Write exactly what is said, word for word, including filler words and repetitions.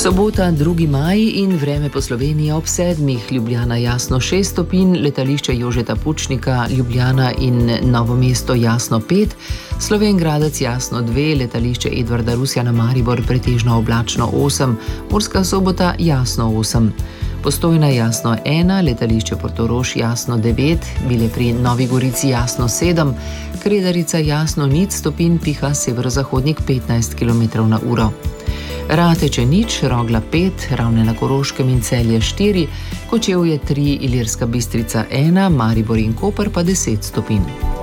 Sobota, drugi maj in vreme po Sloveniji ob sedmih. Ljubljana jasno šest stopinj, letališče Jožeta Pučnika, Ljubljana in Novo mesto jasno pet, Slovenj Gradec jasno dve, letališče Edvarda Rusjana Maribor pretežno oblačno osem, Murska Sobota jasno osem. Postojna jasno ena, letališče Portorož jasno devet, Bile pri Novi Gorici jasno sedem, Kredarica jasno nič stopinj, piha severozahodnik petnajst kilometrov na uro. Rateče nič, Rogla pet, Ravne na Koroškem in Celje štiri, Kočevje tri, Ilirska Bistrica ena, Maribor in Koper pa deset stopinj.